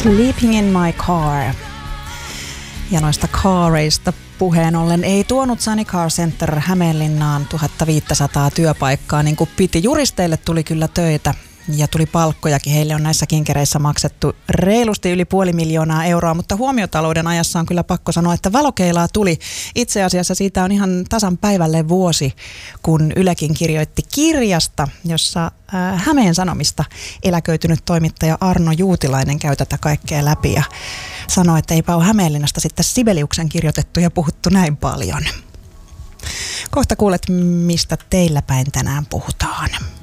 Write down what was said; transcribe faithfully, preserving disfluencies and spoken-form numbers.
Sleeping in my car. Ja noista kaareista puheen ollen ei tuonut Sunny Car Center Hämeenlinnaan tuhatviisisataa työpaikkaa niin kuin piti. Juristeille tuli kyllä töitä ja tuli palkkojakin. Heille on näissä kinkereissä maksettu reilusti yli puoli miljoonaa euroa, mutta huomiotalouden ajassa on kyllä pakko sanoa, että valokeilaa tuli. Itse asiassa siitä on ihan tasan päivälle vuosi, kun Ylekin kirjoitti kirjasta, jossa äh, Hämeen Sanomista eläköitynyt toimittaja Arno Juutilainen käy tätä kaikkea läpi ja sanoi, että eipä ole Hämeenlinnasta sitten Sibeliuksen kirjoitettu ja puhuttu näin paljon. Kohta kuulet, mistä teillä päin tänään puhutaan.